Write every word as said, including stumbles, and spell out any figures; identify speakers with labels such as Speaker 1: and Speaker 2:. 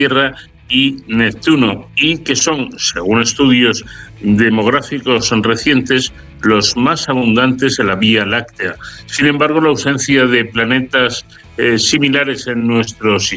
Speaker 1: Tierra y Neptuno, y que son, según estudios demográficos recientes, los más abundantes en la Vía Láctea. Sin embargo, la ausencia de planetas eh, similares en nuestro sistema